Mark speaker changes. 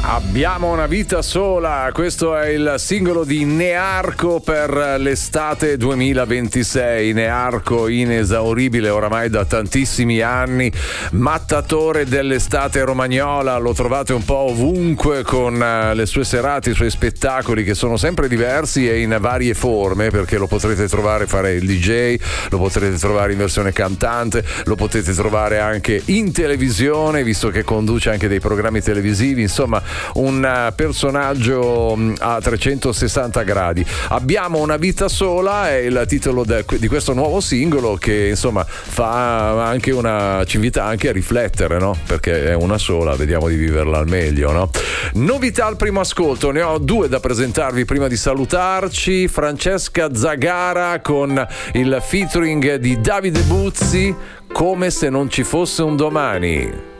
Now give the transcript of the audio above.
Speaker 1: Abbiamo una vita sola, questo è il singolo di Nearco per l'estate 2026. Nearco, inesauribile oramai da tantissimi anni, mattatore dell'estate romagnola, lo trovate un po' ovunque con le sue serate, i suoi spettacoli che sono sempre diversi e in varie forme, perché lo potrete trovare fare il DJ, lo potrete trovare in versione cantante, lo potete trovare anche in televisione, visto che conduce anche dei programmi televisivi, insomma un personaggio a 360 gradi. Abbiamo una vita sola è il titolo di questo nuovo singolo che insomma ci invita anche a riflettere, no? Perché è una sola, vediamo di viverla al meglio, no? Novità al primo ascolto, ne ho due da presentarvi prima di salutarci. Francesca Zagara con il featuring di Davide Buzzi, Come se non ci fosse un domani.